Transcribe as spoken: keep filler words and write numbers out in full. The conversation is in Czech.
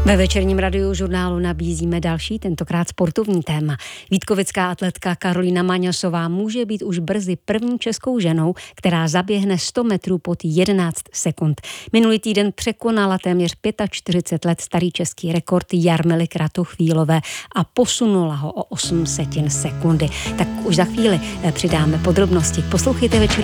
Ve večerním radiožurnálu nabízíme další, tentokrát sportovní téma. Vítkovická atletka Karolína Maňasová může být už brzy první českou ženou, která zaběhne sto metrů pod jedenáct sekund. Minulý týden překonala téměř čtyřicet pět let starý český rekord Jarmily Kratochvílové a posunula ho o osm setin sekundy. Tak už za chvíli přidáme podrobnosti. Poslouchejte večerní